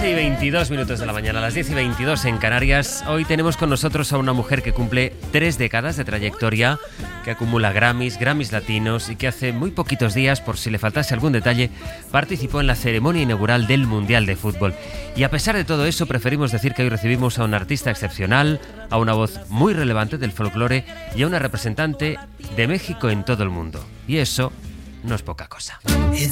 11:22 de la mañana, a las 10:22 en Canarias. Hoy tenemos con nosotros a una mujer que cumple 3 décadas de trayectoria, que acumula Grammys latinos y que hace muy poquitos días, por si le faltase algún detalle, participó en la ceremonia inaugural del Mundial de Fútbol. Y a pesar de todo eso, preferimos decir que hoy recibimos a un artista excepcional, a una voz muy relevante del folclore y a una representante de México en todo el mundo. Y eso no es poca cosa.